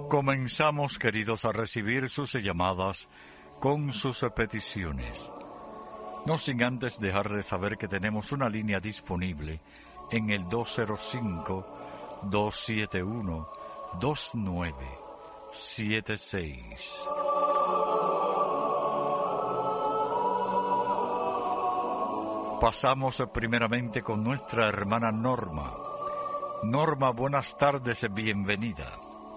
Comenzamos, queridos, a recibir sus llamadas con sus peticiones. No sin antes dejarles saber que tenemos una línea disponible en el 205-271-2976. Pasamos primeramente con nuestra hermana Norma. Norma, buenas tardes, bienvenida.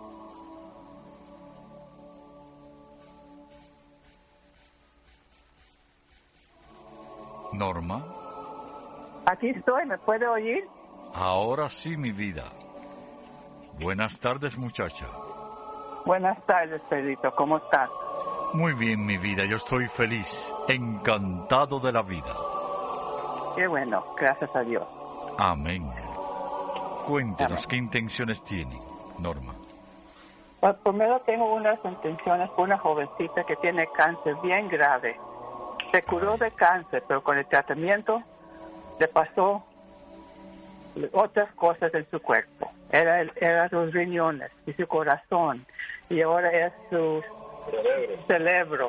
Norma. Aquí estoy, ¿me puede oír? Ahora sí, mi vida. Buenas tardes, muchacha. Buenas tardes, Pedrito, ¿cómo estás? Muy bien, mi vida, yo estoy feliz, encantado de la vida. Qué bueno, gracias a Dios. Amén. Cuéntenos, Amén. ¿qué intenciones tiene, Norma? Pues primero tengo unas intenciones por una jovencita que tiene cáncer bien grave. Se curó de cáncer, pero con el tratamiento le pasó otras cosas en su cuerpo. Era sus riñones y su corazón, y ahora es su cerebro.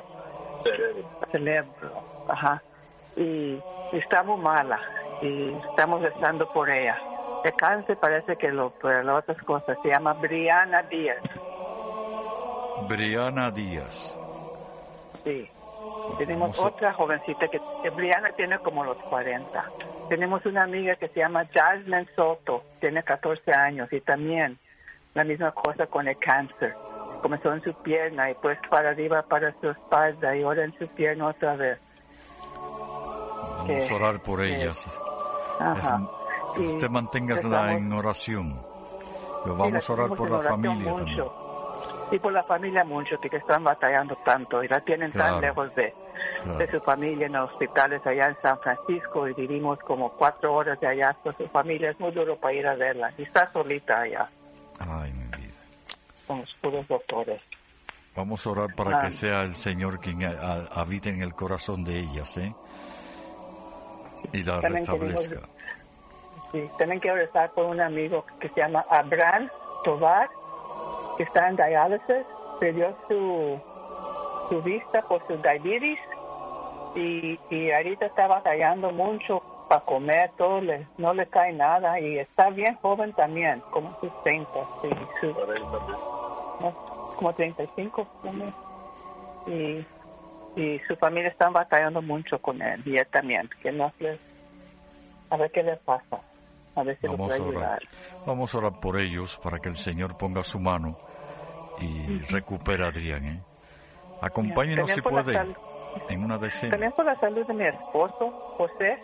Ajá. Y está muy mala y estamos rezando por ella. El cáncer parece que pero las otras cosas se llama Brianna Díaz. Brianna Díaz. Sí. Tenemos otra jovencita que Brianna tiene como los 40. Tenemos una amiga que se llama Jasmine Soto, tiene 14 años y también la misma cosa con el cáncer. Comenzó en su pierna y pues para arriba para su espalda y ahora en su pierna otra vez. Vamos a orar por ellas. Ajá. Usted manténgasla en oración. Pero vamos a orar por la familia mucho. también. Y por la familia mucho, que están batallando tanto y la tienen tan lejos de su familia en los hospitales allá en San Francisco, y vivimos como 4 horas de allá, pues su familia es muy duro para ir a verla y está solita allá. Ay, mi vida. Con los puros doctores. Vamos a orar para que sea el Señor quien habite en el corazón de ellas, y la restablezca. Tienen que rezar por un amigo que se llama Abraham Tovar, que está en diálisis, perdió su vista por su diabetes y ahorita está batallando mucho para comer, no le cae nada y está bien joven también, como sus 30, como 35 también. Y su familia está batallando mucho con él y él también, a ver qué le pasa. A ver si lo puede ayudar. Vamos a orar por ellos para que el Señor ponga su mano y recupere a Adrián. Acompáñenos si puede en una decena. También por la salud de mi esposo, José.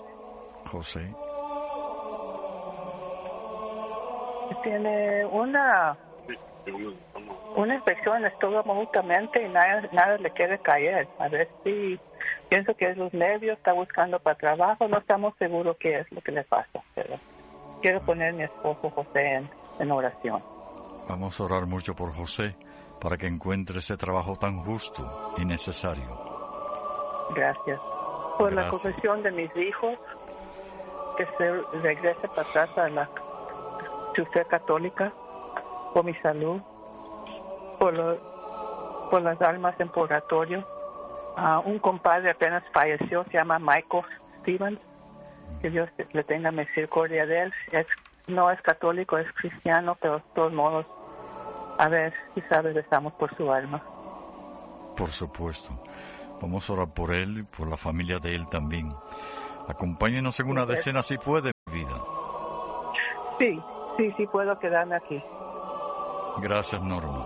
Tiene una infección en el estómago justamente y nada le quiere caer. A ver si pienso que es los nervios, está buscando para trabajo, no estamos seguros qué es lo que le pasa, pero quiero poner a mi esposo José en oración. Vamos a orar mucho por José para que encuentre ese trabajo tan justo y necesario. Gracias. Por la confesión de mis hijos, que se regrese para atrás a su fe católica, por mi salud, por las almas en purgatorio. Un compadre apenas falleció, se llama Michael Stevens. Que Dios le tenga misericordia de él. No es católico, es cristiano, pero de todos modos, a ver si sabes, estamos por su alma. Por supuesto. Vamos a orar por él y por la familia de él también. Acompáñenos en una decena si puede, mi vida. Sí, puedo quedarme aquí. Gracias, Norma.